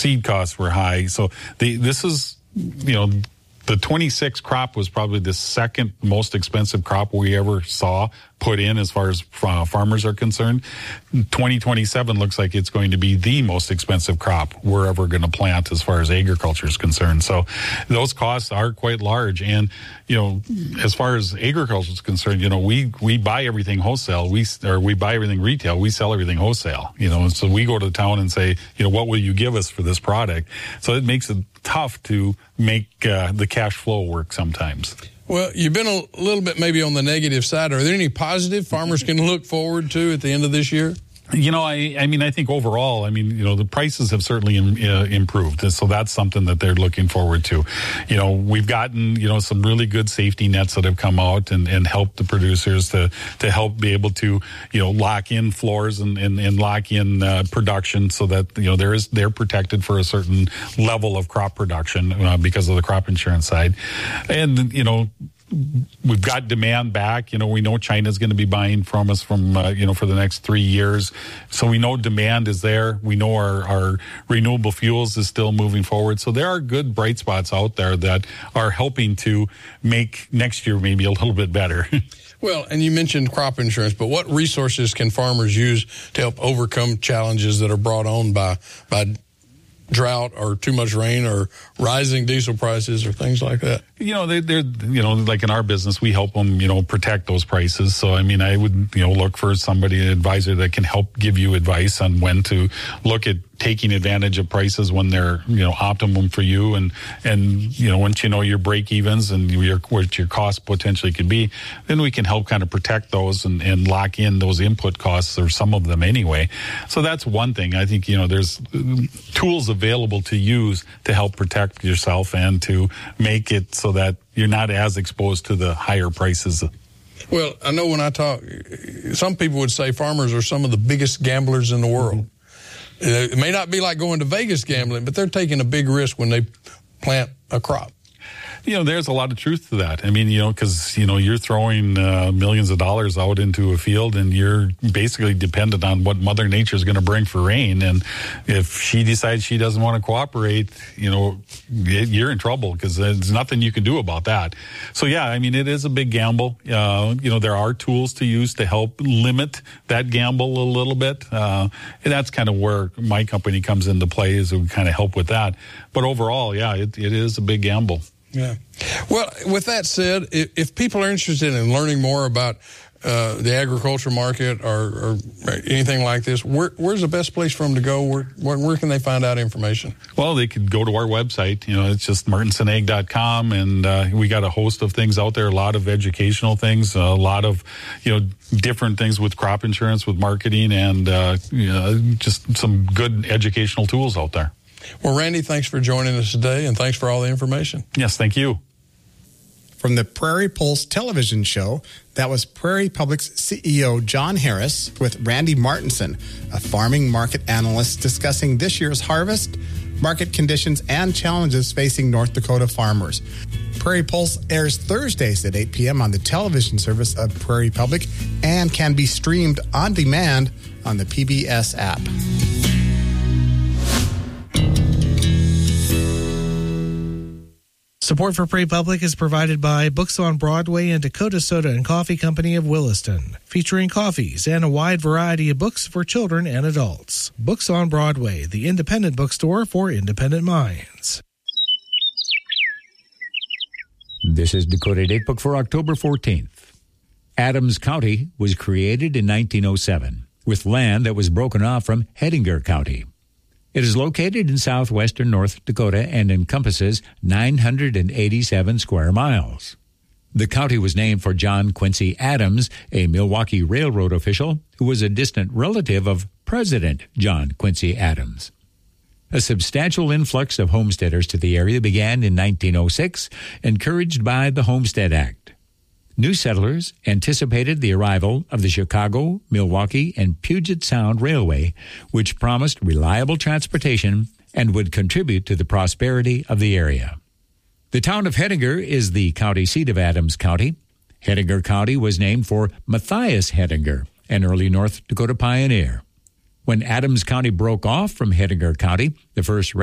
seed costs were high. So this is, the 26 crop was probably the second most expensive crop we ever saw put in as far as farmers are concerned. 2027 looks like it's going to be the most expensive crop we're ever going to plant as far as agriculture is concerned. So those costs are quite large. And, as far as agriculture is concerned, we buy everything wholesale. We buy everything retail. We sell everything wholesale, and so we go to the town and say, what will you give us for this product? So it makes it tough to make the cash flow work sometimes. Well, you've been a little bit maybe on the negative side. Are there any positive farmers can look forward to at the end of this year? I think overall, the prices have certainly improved. So that's something that they're looking forward to. We've gotten, some really good safety nets that have come out and helped the producers to help be able to, lock in floors and lock in production so that, they're protected for a certain level of crop production because of the crop insurance side. And, we've got demand back. We know China's going to be buying from us for the next 3 years. So we know demand is there. We know our renewable fuels is still moving forward. So there are good bright spots out there that are helping to make next year maybe a little bit better. Well, and you mentioned crop insurance, but what resources can farmers use to help overcome challenges that are brought on by drought or too much rain or rising diesel prices or things like that? They're like in our business, we help them, protect those prices. So, I would, look for somebody, an advisor that can help give you advice on when to look at taking advantage of prices when they're, optimum for you. And once you know your break evens and what your cost potentially could be, then we can help kind of protect those and lock in those input costs or some of them anyway. So that's one thing. I think, there's tools available to use to help protect yourself and to make it so that you're not as exposed to the higher prices. Well, I know when I talk, some people would say farmers are some of the biggest gamblers in the world. It may not be like going to Vegas gambling, but they're taking a big risk when they plant a crop. There's a lot of truth to that. Because, you're throwing millions of dollars out into a field and you're basically dependent on what Mother Nature is going to bring for rain. And if she decides she doesn't want to cooperate, you're in trouble because there's nothing you can do about that. So, yeah, it is a big gamble. There are tools to use to help limit that gamble a little bit. And that's kind of where my company comes into play, is we kind of help with that. But overall, yeah, it is a big gamble. Yeah. Well, with that said, if people are interested in learning more about the agriculture market or anything like this, where's the best place for them to go? Where can they find out information? Well, they could go to our website. It's just martinsonag.com, and we got a host of things out there, a lot of educational things, a lot of, different things with crop insurance, with marketing, and just some good educational tools out there. Well, Randy, thanks for joining us today, and thanks for all the information. Yes, thank you. From the Prairie Pulse television show, that was Prairie Public's CEO John Harris with Randy Martinson, a farming market analyst, discussing this year's harvest, market conditions, and challenges facing North Dakota farmers. Prairie Pulse airs Thursdays at 8 p.m. on the television service of Prairie Public and can be streamed on demand on the PBS app. Support for Prairie Public is provided by Books on Broadway and Dakota Soda and Coffee Company of Williston, featuring coffees and a wide variety of books for children and adults. Books on Broadway, the independent bookstore for independent minds. This is Dakota Datebook for October 14th. Adams County was created in 1907 with land that was broken off from Hettinger County. It is located in southwestern North Dakota and encompasses 987 square miles. The county was named for John Quincy Adams, a Milwaukee Railroad official who was a distant relative of President John Quincy Adams. A substantial influx of homesteaders to the area began in 1906, encouraged by the Homestead Act. New settlers anticipated the arrival of the Chicago, Milwaukee, and Puget Sound Railway, which promised reliable transportation and would contribute to the prosperity of the area. The town of Hettinger is the county seat of Adams County. Hettinger County was named for Matthias Hettinger, an early North Dakota pioneer. When Adams County broke off from Hettinger County, the first